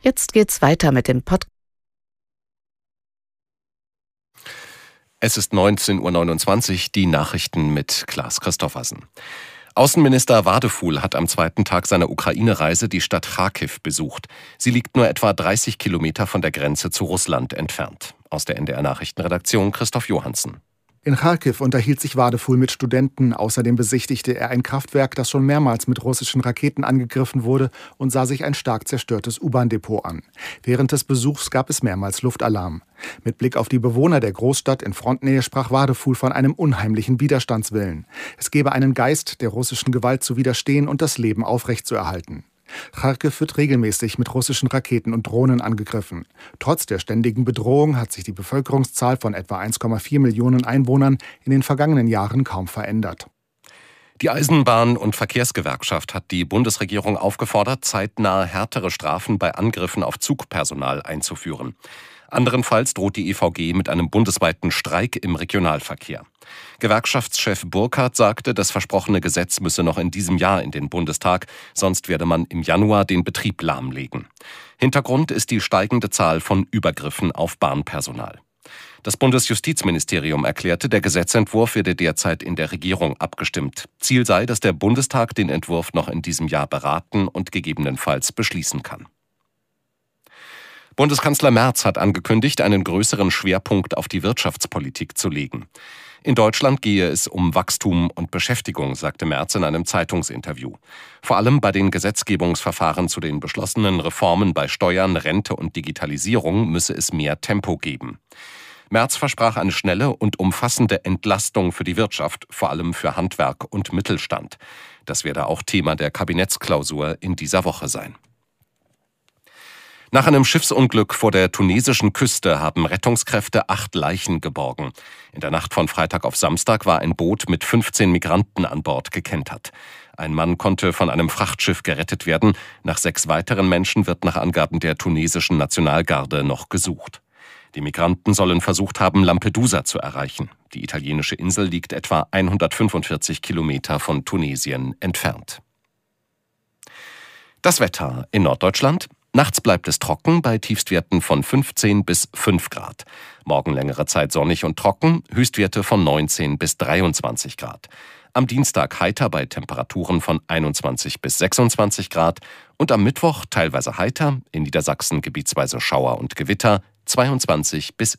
Jetzt geht's weiter mit dem Podcast. Es ist 19.29 Uhr, die Nachrichten mit Klaas Christoffersen. Außenminister Wadefuhl hat am zweiten Tag seiner Ukraine-Reise die Stadt Charkiw besucht. Sie liegt nur etwa 30 Kilometer von der Grenze zu Russland entfernt. Aus der NDR-Nachrichtenredaktion Christoph Johansen. In Charkiw unterhielt sich Wadefuhl mit Studenten. Außerdem besichtigte er ein Kraftwerk, das schon mehrmals mit russischen Raketen angegriffen wurde, und sah sich ein stark zerstörtes U-Bahn-Depot an. Während des Besuchs gab es mehrmals Luftalarm. Mit Blick auf die Bewohner der Großstadt in Frontnähe sprach Wadefuhl von einem unheimlichen Widerstandswillen. Es gebe einen Geist, der russischen Gewalt zu widerstehen und das Leben aufrechtzuerhalten. Charkiw wird regelmäßig mit russischen Raketen und Drohnen angegriffen. Trotz der ständigen Bedrohung hat sich die Bevölkerungszahl von etwa 1,4 Millionen Einwohnern in den vergangenen Jahren kaum verändert. Die Eisenbahn- und Verkehrsgewerkschaft hat die Bundesregierung aufgefordert, zeitnah härtere Strafen bei Angriffen auf Zugpersonal einzuführen. Anderenfalls droht die EVG mit einem bundesweiten Streik im Regionalverkehr. Gewerkschaftschef Burkhardt sagte, das versprochene Gesetz müsse noch in diesem Jahr in den Bundestag, sonst werde man im Januar den Betrieb lahmlegen. Hintergrund ist die steigende Zahl von Übergriffen auf Bahnpersonal. Das Bundesjustizministerium erklärte, der Gesetzentwurf werde derzeit in der Regierung abgestimmt. Ziel sei, dass der Bundestag den Entwurf noch in diesem Jahr beraten und gegebenenfalls beschließen kann. Bundeskanzler Merz hat angekündigt, einen größeren Schwerpunkt auf die Wirtschaftspolitik zu legen. In Deutschland gehe es um Wachstum und Beschäftigung, sagte Merz in einem Zeitungsinterview. Vor allem bei den Gesetzgebungsverfahren zu den beschlossenen Reformen bei Steuern, Rente und Digitalisierung müsse es mehr Tempo geben. Merz versprach eine schnelle und umfassende Entlastung für die Wirtschaft, vor allem für Handwerk und Mittelstand. Das werde auch Thema der Kabinettsklausur in dieser Woche sein. Nach einem Schiffsunglück vor der tunesischen Küste haben Rettungskräfte 8 Leichen geborgen. In der Nacht von Freitag auf Samstag war ein Boot mit 15 Migranten an Bord gekentert. Ein Mann konnte von einem Frachtschiff gerettet werden. Nach 6 weiteren Menschen wird nach Angaben der tunesischen Nationalgarde noch gesucht. Die Migranten sollen versucht haben, Lampedusa zu erreichen. Die italienische Insel liegt etwa 145 Kilometer von Tunesien entfernt. Das Wetter in Norddeutschland. Nachts bleibt es trocken bei Tiefstwerten von 15 bis 5 Grad. Morgen längere Zeit sonnig und trocken, Höchstwerte von 19 bis 23 Grad. Am Dienstag heiter bei Temperaturen von 21 bis 26 Grad und am Mittwoch teilweise heiter, in Niedersachsen gebietsweise Schauer und Gewitter, 22 bis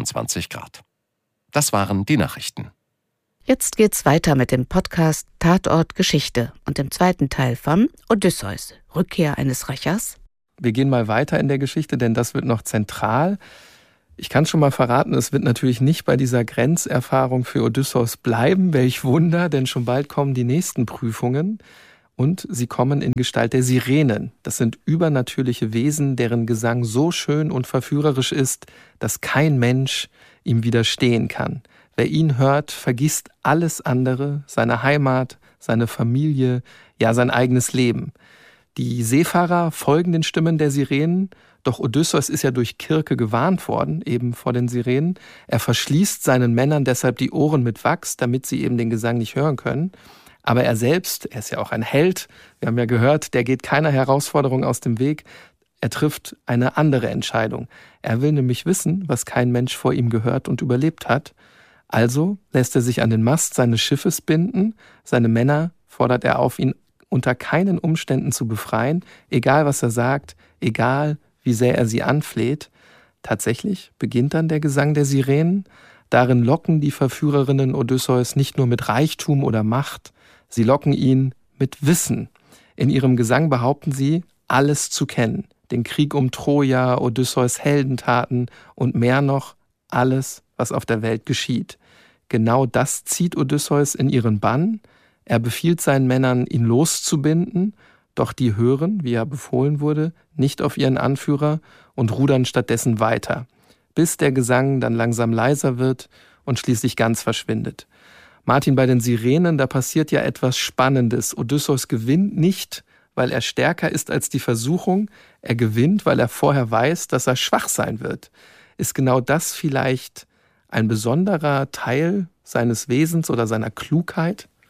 26 Grad. Das waren die Nachrichten. Jetzt geht's weiter mit dem Podcast Tatort Geschichte und dem zweiten Teil von Odysseus, Rückkehr eines Rächers. Wir gehen mal weiter in der Geschichte, denn das wird noch zentral. Ich kann schon mal verraten, es wird natürlich nicht bei dieser Grenzerfahrung für Odysseus bleiben. Welch Wunder, denn schon bald kommen die nächsten Prüfungen. Und sie kommen in Gestalt der Sirenen. Das sind übernatürliche Wesen, deren Gesang so schön und verführerisch ist, dass kein Mensch ihm widerstehen kann. Wer ihn hört, vergisst alles andere, seine Heimat, seine Familie, ja sein eigenes Leben. Die Seefahrer folgen den Stimmen der Sirenen, doch Odysseus ist ja durch Kirke gewarnt worden, eben vor den Sirenen. Er verschließt seinen Männern deshalb die Ohren mit Wachs, damit sie eben den Gesang nicht hören können. Aber er selbst, er ist ja auch ein Held, wir haben ja gehört, der geht keiner Herausforderung aus dem Weg. Er trifft eine andere Entscheidung. Er will nämlich wissen, was kein Mensch vor ihm gehört und überlebt hat. Also lässt er sich an den Mast seines Schiffes binden. Seine Männer fordert er auf, ihn unter keinen Umständen zu befreien, egal was er sagt, egal wie sehr er sie anfleht. Tatsächlich beginnt dann der Gesang der Sirenen. Darin locken die Verführerinnen Odysseus nicht nur mit Reichtum oder Macht, sie locken ihn mit Wissen. In ihrem Gesang behaupten sie, alles zu kennen. Den Krieg um Troja, Odysseus Heldentaten und mehr noch, alles, was auf der Welt geschieht. Genau das zieht Odysseus in ihren Bann. Er befiehlt seinen Männern, ihn loszubinden, doch die hören, wie er befohlen wurde, nicht auf ihren Anführer und rudern stattdessen weiter, bis der Gesang dann langsam leiser wird und schließlich ganz verschwindet. Martin, bei den Sirenen, da passiert ja etwas Spannendes. Odysseus gewinnt nicht, weil er stärker ist als die Versuchung. Er gewinnt, weil er vorher weiß, dass er schwach sein wird. Ist genau das vielleicht ein besonderer Teil seines Wesens oder seiner Klugheit?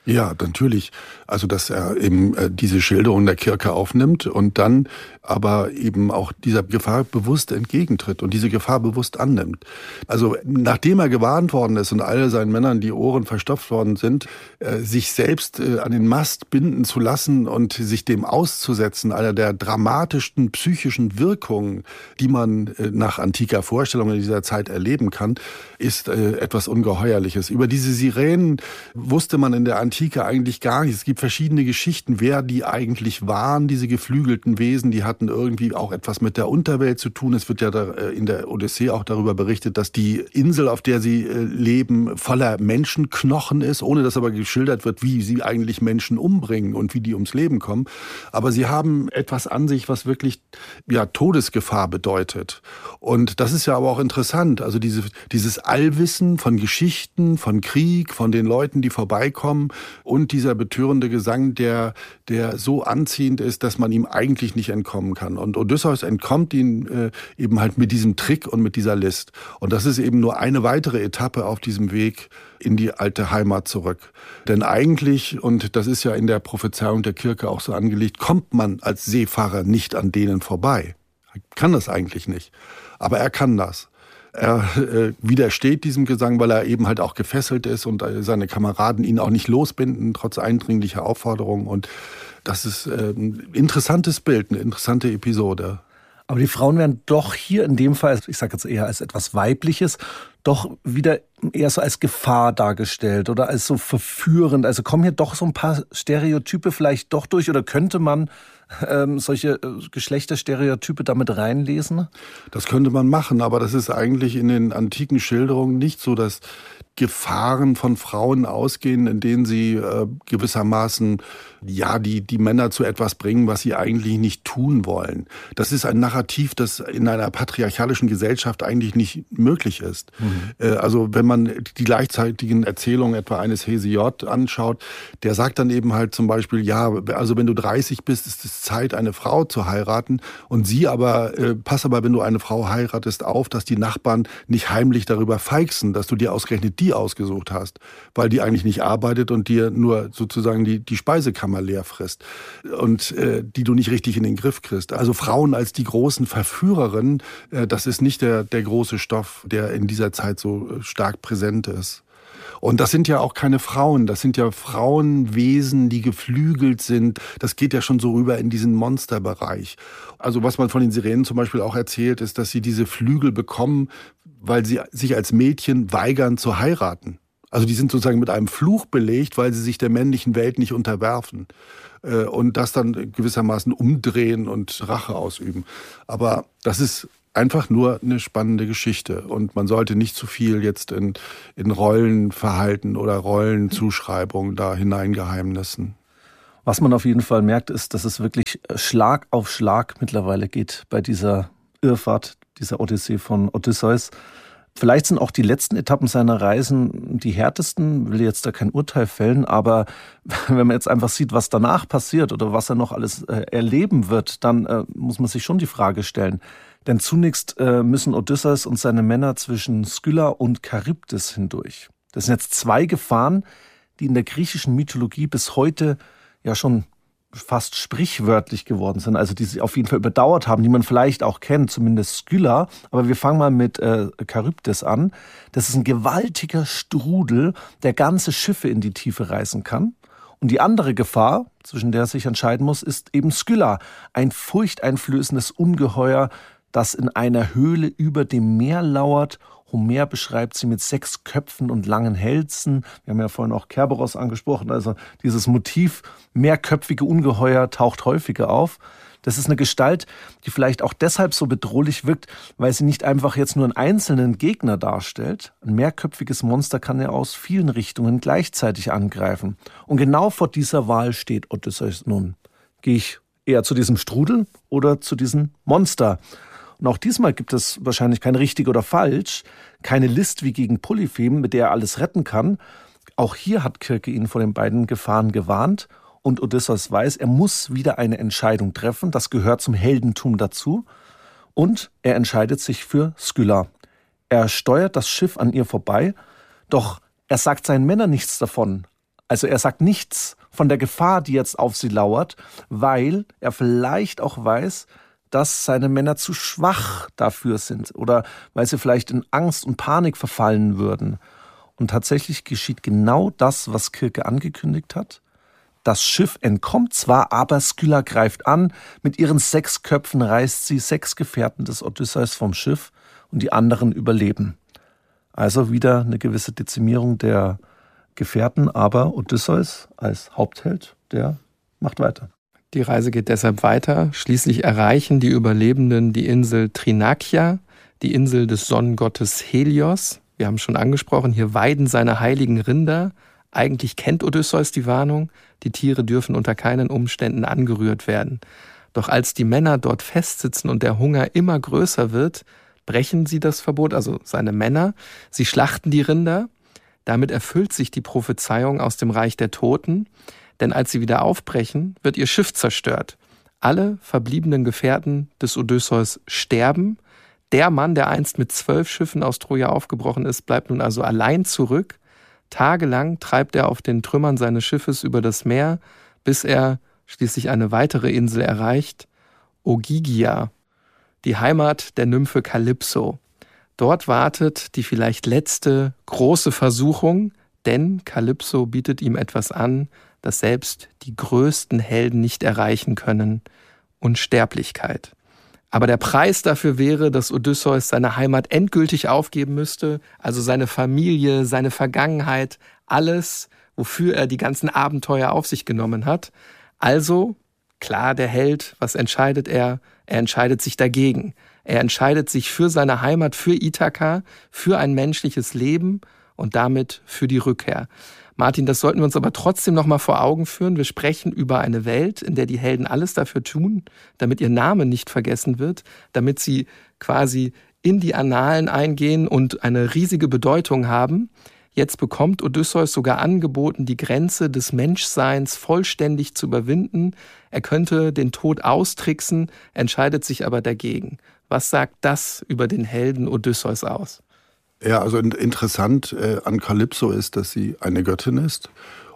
Ja, natürlich. Also, dass er eben diese Schilderung der Kirke aufnimmt und dann aber eben auch dieser Gefahr bewusst entgegentritt und diese Gefahr bewusst annimmt. Also, nachdem er gewarnt worden ist und all seinen Männern die Ohren verstopft worden sind, sich selbst an den Mast binden zu lassen und sich dem auszusetzen, einer der dramatischsten psychischen Wirkungen, die man nach antiker Vorstellung in dieser Zeit erleben kann, ist etwas Ungeheuerliches. Über diese Sirenen wusste man in der Antike eigentlich gar nicht. Es gibt verschiedene Geschichten, wer die eigentlich waren, diese geflügelten Wesen. Die hatten irgendwie auch etwas mit der Unterwelt zu tun. Es wird ja in der Odyssee auch darüber berichtet, dass die Insel, auf der sie leben, voller Menschenknochen ist, ohne dass aber geschildert wird, wie sie eigentlich Menschen umbringen und wie die ums Leben kommen. Aber sie haben etwas an sich, was wirklich Todesgefahr bedeutet. Und das ist ja aber auch interessant. Also dieses Allwissen von Geschichten, von Krieg, von den Leuten, die vorbeikommen und dieser betörende Gesang, der so anziehend ist, dass man ihm eigentlich nicht entkommen kann. Und Odysseus entkommt ihn eben halt mit diesem Trick und mit dieser List. Und das ist eben nur eine weitere Etappe auf diesem Weg in die alte Heimat zurück. Denn eigentlich, und das ist ja in der Prophezeiung der Kirche auch so angelegt, kommt man als Seefahrer nicht an denen vorbei. Er kann das eigentlich nicht. Aber er kann das. Er widersteht diesem Gesang, weil er eben halt auch gefesselt ist und seine Kameraden ihn auch nicht losbinden, trotz eindringlicher Aufforderungen. Und das ist ein interessantes Bild, eine interessante Episode. Aber die Frauen werden doch hier in dem Fall, ich sage jetzt eher als etwas Weibliches, doch wieder eher so als Gefahr dargestellt oder als so verführend. Also kommen hier doch so ein paar Stereotype vielleicht doch durch oder könnte man solche Geschlechterstereotype damit reinlesen? Das könnte man machen, aber das ist eigentlich in den antiken Schilderungen nicht so, dass Gefahren von Frauen ausgehen, in denen sie gewissermaßen die Männer zu etwas bringen, was sie eigentlich nicht tun wollen. Das ist ein Narrativ, das in einer patriarchalischen Gesellschaft eigentlich nicht möglich ist. Also wenn man die gleichzeitigen Erzählungen etwa eines Hesiod anschaut, der sagt dann eben halt zum Beispiel, also wenn du 30 bist, ist es Zeit, eine Frau zu heiraten und pass aber, wenn du eine Frau heiratest, auf, dass die Nachbarn nicht heimlich darüber feixen, dass du dir ausgerechnet die ausgesucht hast, weil die eigentlich nicht arbeitet und dir nur sozusagen die Speisekammer leer frisst und die du nicht richtig in den Griff kriegst. Also Frauen als die großen Verführerinnen, das ist nicht der große Stoff, der in dieser Zeit so stark präsent ist. Und das sind ja auch keine Frauen, das sind ja Frauenwesen, die geflügelt sind. Das geht ja schon so rüber in diesen Monsterbereich. Also was man von den Sirenen zum Beispiel auch erzählt, ist, dass sie diese Flügel bekommen, weil sie sich als Mädchen weigern zu heiraten. Also die sind sozusagen mit einem Fluch belegt, weil sie sich der männlichen Welt nicht unterwerfen und das dann gewissermaßen umdrehen und Rache ausüben. Aber das ist einfach nur eine spannende Geschichte und man sollte nicht zu viel jetzt in Rollenverhalten oder Rollenzuschreibungen da hineingeheimnissen. Was man auf jeden Fall merkt, ist, dass es wirklich Schlag auf Schlag mittlerweile geht bei dieser Irrfahrt, dieser Odyssee von Odysseus. Vielleicht sind auch die letzten Etappen seiner Reisen die härtesten, will jetzt da kein Urteil fällen, aber wenn man jetzt einfach sieht, was danach passiert oder was er noch alles erleben wird, dann muss man sich schon die Frage stellen. Denn zunächst müssen Odysseus und seine Männer zwischen Skylla und Charybdis hindurch. Das sind jetzt zwei Gefahren, die in der griechischen Mythologie bis heute ja schon fast sprichwörtlich geworden sind, also die sie auf jeden Fall überdauert haben, die man vielleicht auch kennt, zumindest Skylla. Aber wir fangen mal mit Charybdis an. Das ist ein gewaltiger Strudel, der ganze Schiffe in die Tiefe reißen kann. Und die andere Gefahr, zwischen der er sich entscheiden muss, ist eben Skylla, ein furchteinflößendes Ungeheuer, das in einer Höhle über dem Meer lauert. Homer beschreibt sie mit 6 Köpfen und langen Hälsen. Wir haben ja vorhin auch Kerberos angesprochen. Also dieses Motiv mehrköpfige Ungeheuer taucht häufiger auf. Das ist eine Gestalt, die vielleicht auch deshalb so bedrohlich wirkt, weil sie nicht einfach jetzt nur einen einzelnen Gegner darstellt. Ein mehrköpfiges Monster kann ja aus vielen Richtungen gleichzeitig angreifen. Und genau vor dieser Wahl steht Odysseus nun. Gehe ich eher zu diesem Strudel oder zu diesem Monster? Und auch diesmal gibt es wahrscheinlich kein richtig oder falsch, keine List wie gegen Polyphem, mit der er alles retten kann. Auch hier hat Kirke ihn vor den beiden Gefahren gewarnt und Odysseus weiß, er muss wieder eine Entscheidung treffen, das gehört zum Heldentum dazu. Und er entscheidet sich für Skylla. Er steuert das Schiff an ihr vorbei, doch er sagt seinen Männern nichts davon. Also er sagt nichts von der Gefahr, die jetzt auf sie lauert, weil er vielleicht auch weiß, dass seine Männer zu schwach dafür sind oder weil sie vielleicht in Angst und Panik verfallen würden. Und tatsächlich geschieht genau das, was Kirke angekündigt hat. Das Schiff entkommt zwar, aber Skylla greift an. Mit ihren 6 Köpfen reißt sie 6 Gefährten des Odysseus vom Schiff und die anderen überleben. Also wieder eine gewisse Dezimierung der Gefährten, aber Odysseus als Hauptheld, der macht weiter. Die Reise geht deshalb weiter. Schließlich erreichen die Überlebenden die Insel Thrinakia, die Insel des Sonnengottes Helios. Wir haben schon angesprochen, hier weiden seine heiligen Rinder. Eigentlich kennt Odysseus die Warnung, die Tiere dürfen unter keinen Umständen angerührt werden. Doch als die Männer dort festsitzen und der Hunger immer größer wird, brechen sie das Verbot, also seine Männer. Sie schlachten die Rinder. Damit erfüllt sich die Prophezeiung aus dem Reich der Toten. Denn als sie wieder aufbrechen, wird ihr Schiff zerstört. Alle verbliebenen Gefährten des Odysseus sterben. Der Mann, der einst mit 12 Schiffen aus Troja aufgebrochen ist, bleibt nun also allein zurück. Tagelang treibt er auf den Trümmern seines Schiffes über das Meer, bis er schließlich eine weitere Insel erreicht, Ogygia, die Heimat der Nymphe Kalypso. Dort wartet die vielleicht letzte große Versuchung, denn Kalypso bietet ihm etwas an, das selbst die größten Helden nicht erreichen können: Unsterblichkeit. Aber der Preis dafür wäre, dass Odysseus seine Heimat endgültig aufgeben müsste, also seine Familie, seine Vergangenheit, alles, wofür er die ganzen Abenteuer auf sich genommen hat. Also, klar, der Held, was entscheidet er? Er entscheidet sich dagegen. Er entscheidet sich für seine Heimat, für Ithaka, für ein menschliches Leben und damit für die Rückkehr. Martin, das sollten wir uns aber trotzdem noch mal vor Augen führen. Wir sprechen über eine Welt, in der die Helden alles dafür tun, damit ihr Name nicht vergessen wird, damit sie quasi in die Annalen eingehen und eine riesige Bedeutung haben. Jetzt bekommt Odysseus sogar angeboten, die Grenze des Menschseins vollständig zu überwinden. Er könnte den Tod austricksen, entscheidet sich aber dagegen. Was sagt das über den Helden Odysseus aus? Ja, also interessant an Kalypso ist, dass sie eine Göttin ist.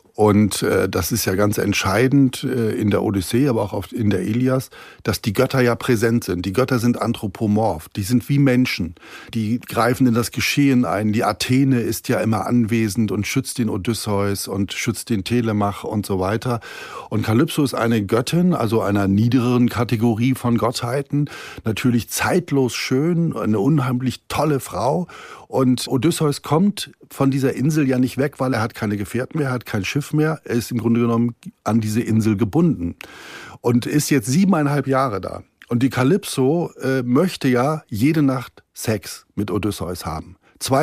Und das ist ja ganz entscheidend in der Odyssee, aber auch in der Ilias, dass die Götter ja präsent sind. Die Götter sind anthropomorph, die sind wie Menschen. Die greifen in das Geschehen ein. Die Athene ist ja immer anwesend und schützt den Odysseus und schützt den Telemach und so weiter. Und Kalypso ist eine Göttin, also einer niedrigeren Kategorie von Gottheiten. Natürlich zeitlos schön, eine unheimlich tolle Frau. Und Odysseus kommt von dieser Insel ja nicht weg, weil er hat keine Gefährten mehr, er hat kein Schiff mehr. Er ist im Grunde genommen an diese Insel gebunden und ist jetzt 7,5 Jahre da. Und die Kalypso möchte ja jede Nacht Sex mit Odysseus haben.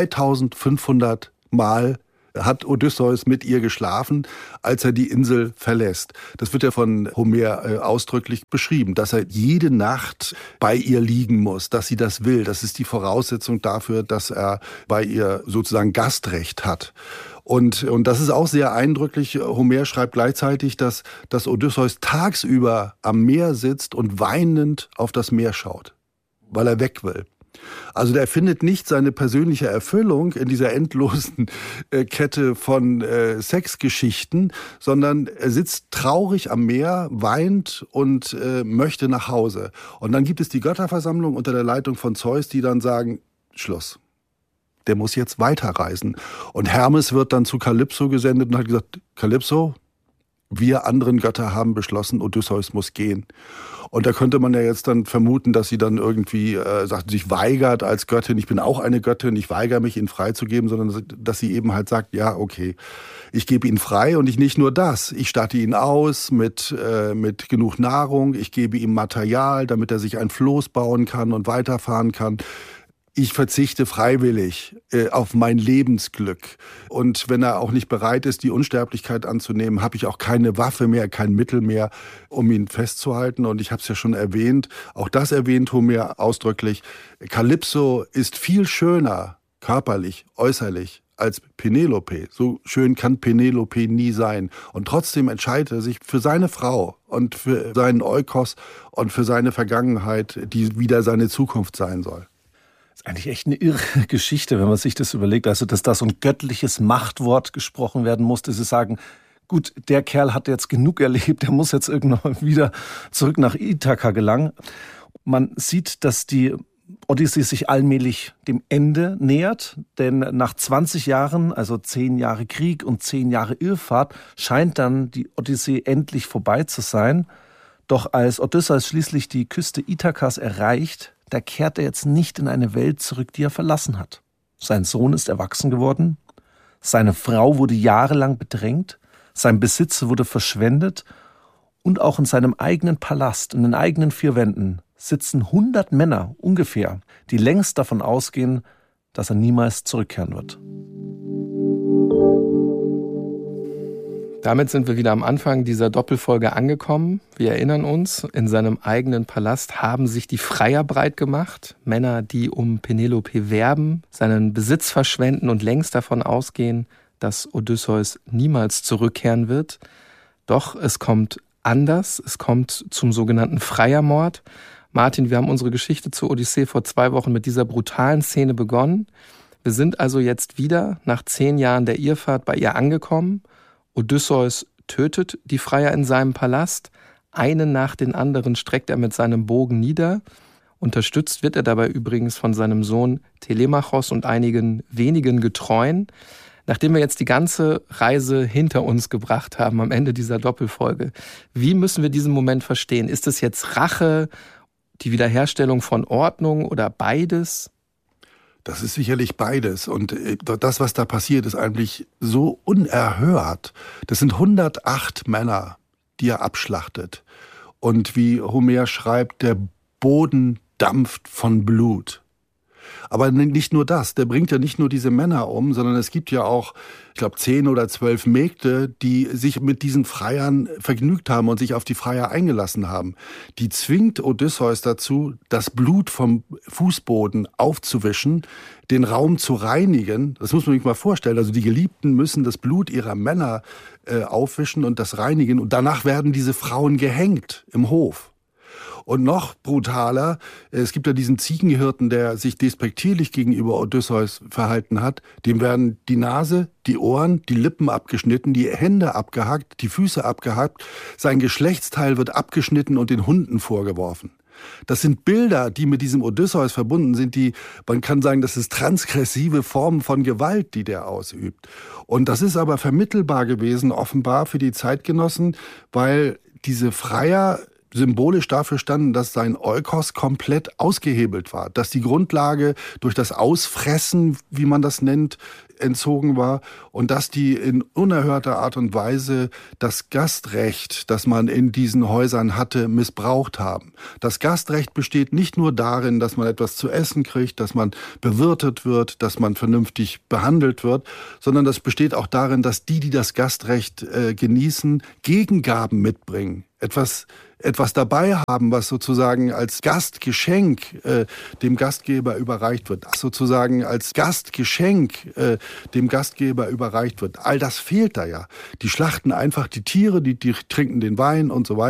2500 Mal hat Odysseus mit ihr geschlafen, als er die Insel verlässt. Das wird ja von Homer ausdrücklich beschrieben, dass er jede Nacht bei ihr liegen muss, dass sie das will. Das ist die Voraussetzung dafür, dass er bei ihr sozusagen Gastrecht hat. Und das ist auch sehr eindrücklich. Homer schreibt gleichzeitig, dass Odysseus tagsüber am Meer sitzt und weinend auf das Meer schaut, weil er weg will. Also der findet nicht seine persönliche Erfüllung in dieser endlosen Kette von Sexgeschichten, sondern er sitzt traurig am Meer, weint und möchte nach Hause. Und dann gibt es die Götterversammlung unter der Leitung von Zeus, die dann sagen, Schluss. Der muss jetzt weiterreisen. Und Hermes wird dann zu Kalypso gesendet und hat gesagt, Kalypso, wir anderen Götter haben beschlossen, Odysseus muss gehen. Und da könnte man ja jetzt dann vermuten, dass sie dann irgendwie sich weigert als Göttin. Ich bin auch eine Göttin, ich weigere mich, ihn freizugeben, sondern dass sie eben halt sagt, ja, okay, ich gebe ihn frei und nicht nur das. Ich statte ihn aus mit genug Nahrung, ich gebe ihm Material, damit er sich ein Floß bauen kann und weiterfahren kann. Ich verzichte freiwillig auf mein Lebensglück. Und wenn er auch nicht bereit ist, die Unsterblichkeit anzunehmen, habe ich auch keine Waffe mehr, kein Mittel mehr, um ihn festzuhalten. Und ich habe es ja schon erwähnt, auch das erwähnt Homer ausdrücklich, Kalypso ist viel schöner, körperlich, äußerlich, als Penelope. So schön kann Penelope nie sein. Und trotzdem entscheidet er sich für seine Frau und für seinen Eukos und für seine Vergangenheit, die wieder seine Zukunft sein soll. Das ist eigentlich echt eine irre Geschichte, wenn man sich das überlegt. Also, dass da so ein göttliches Machtwort gesprochen werden musste. Sie sagen, gut, der Kerl hat jetzt genug erlebt, der muss jetzt irgendwann wieder zurück nach Ithaka gelangen. Man sieht, dass die Odyssee sich allmählich dem Ende nähert, denn nach 20 Jahren, also 10 Jahre Krieg und 10 Jahre Irrfahrt, scheint dann die Odyssee endlich vorbei zu sein. Doch als Odysseus schließlich die Küste Ithakas erreicht, da kehrt er jetzt nicht in eine Welt zurück, die er verlassen hat. Sein Sohn ist erwachsen geworden, seine Frau wurde jahrelang bedrängt, sein Besitz wurde verschwendet und auch in seinem eigenen Palast, in den eigenen 4 Wänden, sitzen 100 Männer ungefähr, die längst davon ausgehen, dass er niemals zurückkehren wird. Damit sind wir wieder am Anfang dieser Doppelfolge angekommen. Wir erinnern uns, in seinem eigenen Palast haben sich die Freier breit gemacht. Männer, die um Penelope werben, seinen Besitz verschwenden und längst davon ausgehen, dass Odysseus niemals zurückkehren wird. Doch es kommt anders. Es kommt zum sogenannten Freiermord. Martin, wir haben unsere Geschichte zur Odyssee vor 2 Wochen mit dieser brutalen Szene begonnen. Wir sind also jetzt wieder nach 10 Jahren der Irrfahrt bei ihr angekommen. Odysseus tötet die Freier in seinem Palast. Einen nach den anderen streckt er mit seinem Bogen nieder. Unterstützt wird er dabei übrigens von seinem Sohn Telemachos und einigen wenigen Getreuen. Nachdem wir jetzt die ganze Reise hinter uns gebracht haben am Ende dieser Doppelfolge, wie müssen wir diesen Moment verstehen? Ist es jetzt Rache, die Wiederherstellung von Ordnung oder beides? Das ist sicherlich beides. Und das, was da passiert, ist eigentlich so unerhört. Das sind 108 Männer, die er abschlachtet. Und wie Homer schreibt, der Boden dampft von Blut. Aber nicht nur das, der bringt ja nicht nur diese Männer um, sondern es gibt ja auch, ich glaube, 10 oder 12 Mägde, die sich mit diesen Freiern vergnügt haben und sich auf die Freier eingelassen haben. Die zwingt Odysseus dazu, das Blut vom Fußboden aufzuwischen, den Raum zu reinigen. Das muss man sich mal vorstellen. Also die Geliebten müssen das Blut ihrer Männer aufwischen und das reinigen. Und danach werden diese Frauen gehängt im Hof. Und noch brutaler, es gibt ja diesen Ziegenhirten, der sich despektierlich gegenüber Odysseus verhalten hat. Dem werden die Nase, die Ohren, die Lippen abgeschnitten, die Hände abgehackt, die Füße abgehackt. Sein Geschlechtsteil wird abgeschnitten und den Hunden vorgeworfen. Das sind Bilder, die mit diesem Odysseus verbunden sind, man kann sagen, das ist transgressive Formen von Gewalt, die der ausübt. Und das ist aber vermittelbar gewesen, offenbar für die Zeitgenossen, weil diese Freier symbolisch dafür standen, dass sein Oikos komplett ausgehebelt war, dass die Grundlage durch das Ausfressen, wie man das nennt, entzogen war und dass die in unerhörter Art und Weise das Gastrecht, das man in diesen Häusern hatte, missbraucht haben. Das Gastrecht besteht nicht nur darin, dass man etwas zu essen kriegt, dass man bewirtet wird, dass man vernünftig behandelt wird, sondern das besteht auch darin, dass die das Gastrecht genießen, Gegengaben mitbringen. Etwas dabei haben, was sozusagen als Gastgeschenk dem Gastgeber überreicht wird. Sozusagen als Gastgeschenk dem Gastgeber überreicht wird. All das fehlt da ja. Die schlachten einfach die Tiere, die trinken den Wein und so weiter.